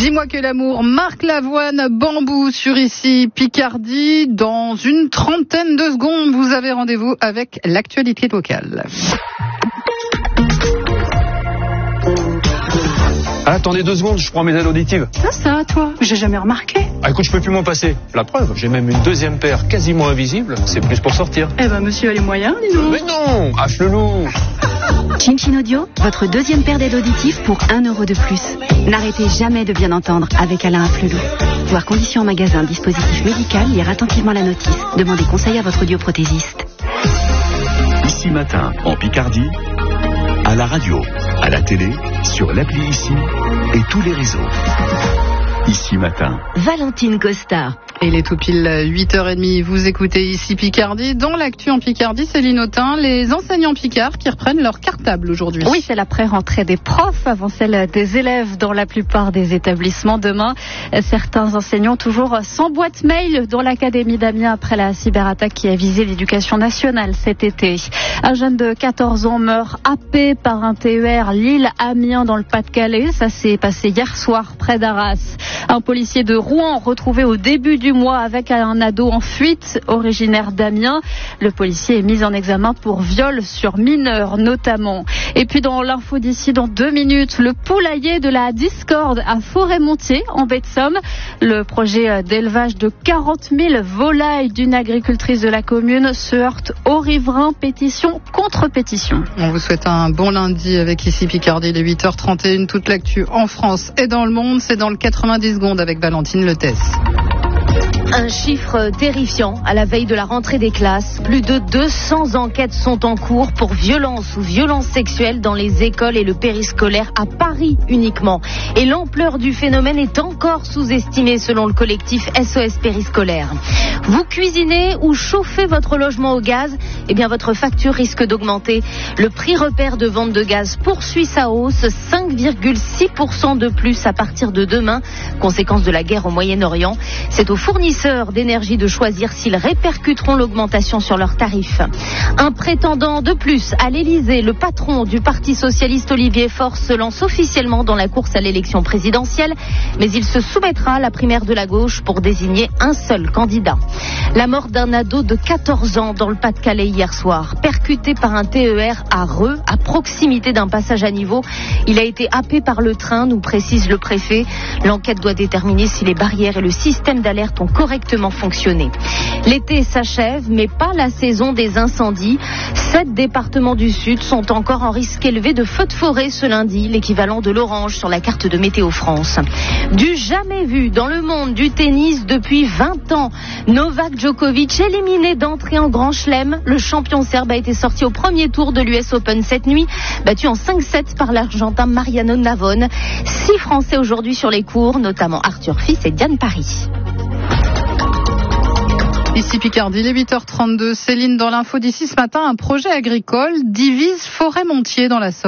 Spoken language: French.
Dis-moi que l'amour, Marc Lavoine, Bambou sur Ici Picardie. Dans une trentaine de secondes, vous avez rendez-vous avec l'actualité locale. Attendez 2 secondes, je prends mes aides auditives. Ça, toi, j'ai jamais remarqué. Ah écoute, je peux plus m'en passer. La preuve, j'ai même une deuxième paire quasiment invisible. C'est plus pour sortir. Eh ben, monsieur a les moyens, dis donc. Mais non, H-le-loup. Chin Chin Audio, votre deuxième paire d'aides auditives pour 1 € de plus. N'arrêtez jamais de bien entendre avec Alain Afflelou. Voir conditions en magasin, dispositif médical, lire attentivement la notice. Demandez conseil à votre audioprothésiste. Ici Matin, en Picardie, à la radio, à la télé, sur l'appli Ici et tous les réseaux. Ici Matin. Valentine Costa. Et il est tout pile 8h30, vous écoutez Ici Picardie. Dans l'actu en Picardie, Céline Autain, les enseignants picards qui reprennent leur cartable aujourd'hui. Oui, c'est la pré-rentrée des profs avant celle des élèves dans la plupart des établissements. Demain, certains enseignants toujours sans boîte mail dans l'académie d'Amiens après la cyberattaque qui a visé l'éducation nationale cet été. Un jeune de 14 ans meurt happé par un TER Lille-Amiens dans le Pas-de-Calais. Ça s'est passé hier soir près d'Arras. Un policier de Rouen retrouvé au début du mois avec un ado en fuite originaire d'Amiens. Le policier est mis en examen pour viol sur mineur notamment. Et puis dans l'info d'ici dans 2 minutes, le poulailler de la Discorde à Forêt-Montier en baie de Somme. Le projet d'élevage de 40 000 volailles d'une agricultrice de la commune se heurte aux riverains. Pétition contre pétition. On vous souhaite un bon lundi avec Ici Picardie, les 8h31. Toute l'actu en France et dans le monde, c'est dans le 90 secondes avec Valentine Letesse. Un chiffre terrifiant à la veille de la rentrée des classes. Plus de 200 enquêtes sont en cours pour violence ou violences sexuelles dans les écoles et le périscolaire à Paris uniquement. Et l'ampleur du phénomène est encore sous-estimée selon le collectif SOS Périscolaire. Vous cuisinez ou chauffez votre logement au gaz, eh bien votre facture risque d'augmenter. Le prix repère de vente de gaz poursuit sa hausse, 5,6% de plus à partir de demain, conséquence de la guerre au Moyen-Orient. C'est aux fournisseurs d'énergie de choisir s'ils répercuteront l'augmentation sur leurs tarifs. Un prétendant de plus à l'Élysée, le patron du Parti socialiste Olivier Faure se lance officiellement dans la course à l'élection présidentielle, mais il se soumettra à la primaire de la gauche pour désigner un seul candidat. La mort d'un ado de 14 ans dans le Pas-de-Calais hier soir, percuté par un TER à Reux, à proximité d'un passage à niveau. Il a été happé par le train, nous précise le préfet. L'enquête doit déterminer si les barrières et le système d'alerte ont correctement fonctionné. L'été s'achève, mais pas la saison des incendies. 7 départements du Sud sont encore en risque élevé de feux de forêt ce lundi, l'équivalent de l'orange sur la carte de Météo France. Du jamais vu dans le monde du tennis depuis 20 ans. Novak Djokovic éliminé d'entrée en Grand Chelem. Le champion serbe a été sorti au premier tour de l'US Open cette nuit, battu en 5-7 par l'Argentin Mariano Navone. 6 Français aujourd'hui sur les cours, notamment Arthur Fils et Diane Paris. Ici Picardie, les 8h32. Céline, dans l'info d'ici ce matin, un projet agricole divise Forêt-Montier dans la Somme.